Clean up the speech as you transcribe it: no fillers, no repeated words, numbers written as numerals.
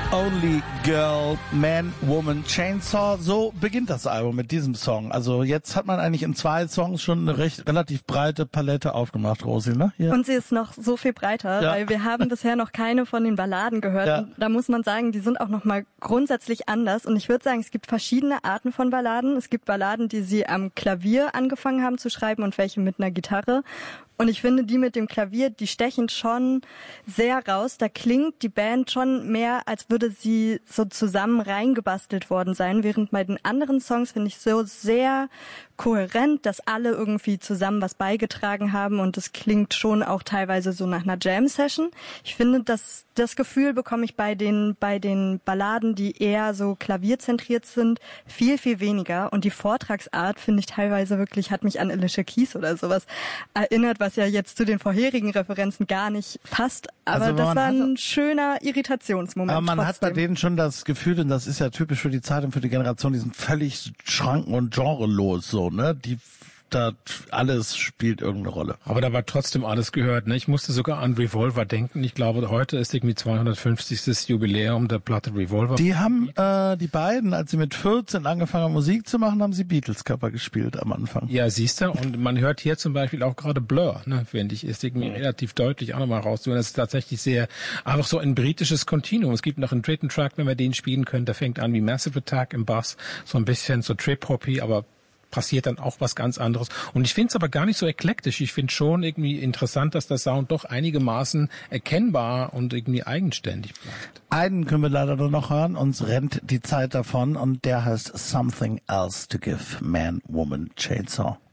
Only Girl, Man, Woman, Chainsaw. So beginnt das Album mit diesem Song. Also jetzt hat man eigentlich in 2 Songs schon eine relativ breite Palette aufgemacht, Rosi, ne? Ja. Und sie ist noch so viel breiter, weil wir haben bisher noch keine von den Balladen gehört. Ja. Und da muss man sagen, die sind auch nochmal grundsätzlich anders. Und ich würde sagen, es gibt verschiedene Arten von Balladen. Es gibt Balladen, die sie am Klavier angefangen haben zu schreiben und welche mit einer Gitarre. Und ich finde, die mit dem Klavier, die stechen schon sehr raus. Da klingt die Band schon mehr, als würde sie so zusammen reingebastelt worden sein. Während bei den anderen Songs finde ich so sehr kohärent, dass alle irgendwie zusammen was beigetragen haben. Und es klingt schon auch teilweise so nach einer Jam-Session. Ich finde, das Gefühl bekomme ich bei den Balladen, die eher so klavierzentriert sind, viel, viel weniger. Und die Vortragsart finde ich teilweise wirklich, hat mich an Alicia Keys oder sowas erinnert, was ja jetzt zu den vorherigen Referenzen gar nicht passt. Aber also, das war ein schöner Irritationsmoment. Aber man trotzdem. hat bei denen schon das Gefühl, und das ist ja typisch für die Zeit und für die Generation, die sind völlig schranken- und genrelos, so, ne? Da alles spielt irgendeine Rolle. Aber da war trotzdem alles gehört, ne? Ich musste sogar an Revolver denken. Ich glaube, heute ist irgendwie 250. Jubiläum der Platte Revolver. Die haben, die beiden, als sie mit 14 angefangen haben, Musik zu machen, haben sie Beatles-Cover gespielt am Anfang. Ja, siehst du, und man hört hier zum Beispiel auch gerade Blur, ne? Finde ich, ist irgendwie relativ deutlich auch nochmal rauszuhören. Das ist tatsächlich sehr, einfach so ein britisches Kontinuum. Es gibt noch einen dritten Track, wenn wir den spielen können, der fängt an wie Massive Attack im Bass, so ein bisschen so Trip-Hoppy, aber passiert dann auch was ganz anderes. Und ich finde es aber gar nicht so eklektisch. Ich finde schon irgendwie interessant, dass der Sound doch einigermaßen erkennbar und irgendwie eigenständig bleibt. Einen können wir leider nur noch hören, uns rennt die Zeit davon und der heißt Something Else to Give, Man, Woman, Chainsaw.